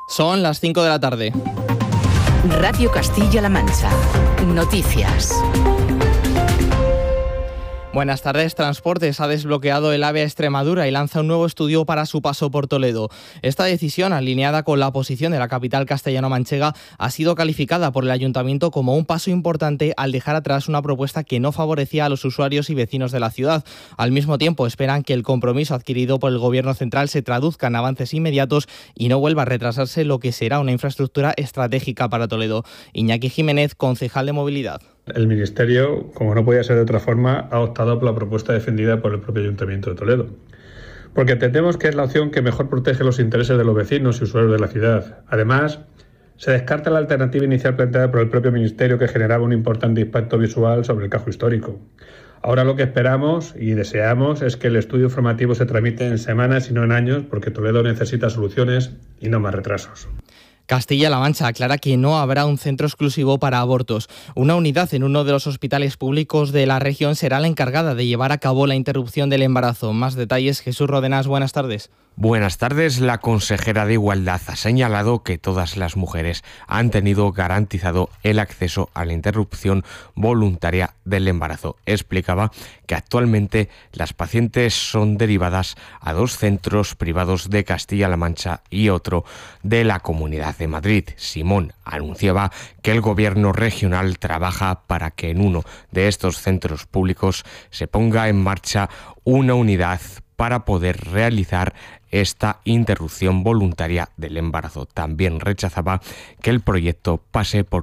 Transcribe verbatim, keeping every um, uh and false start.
Son las cinco de la tarde. Radio Castilla-La Mancha. Noticias. Buenas tardes. Transportes ha desbloqueado el AVE a Extremadura y lanza un nuevo estudio para su paso por Toledo. Esta decisión, alineada con la posición de la capital castellano-manchega, ha sido calificada por el Ayuntamiento como un paso importante al dejar atrás una propuesta que no favorecía a los usuarios y vecinos de la ciudad. Al mismo tiempo, esperan que el compromiso adquirido por el Gobierno central se traduzca en avances inmediatos y no vuelva a retrasarse lo que será una infraestructura estratégica para Toledo. Iñaki Jiménez, concejal de Movilidad. El Ministerio, como no podía ser de otra forma, ha optado por la propuesta defendida por el propio Ayuntamiento de Toledo, porque entendemos que es la opción que mejor protege los intereses de los vecinos y usuarios de la ciudad. Además, se descarta la alternativa inicial planteada por el propio Ministerio, que generaba un importante impacto visual sobre el casco histórico. Ahora lo que esperamos y deseamos es que el estudio formativo se tramite en semanas y no en años, porque Toledo necesita soluciones y no más retrasos. Castilla-La Mancha aclara que no habrá un centro exclusivo para abortos. Una unidad en uno de los hospitales públicos de la región será la encargada de llevar a cabo la interrupción del embarazo. Más detalles, Jesús Rodenas, buenas tardes. Buenas tardes. La consejera de Igualdad ha señalado que todas las mujeres han tenido garantizado el acceso a la interrupción voluntaria del embarazo. Explicaba que actualmente las pacientes son derivadas a dos centros privados de Castilla-La Mancha y otro de la Comunidad de Madrid. Simón anunciaba que el Gobierno regional trabaja para que en uno de estos centros públicos se ponga en marcha una unidad para poder realizar esta interrupción voluntaria del embarazo. También rechazaba que el proyecto pase por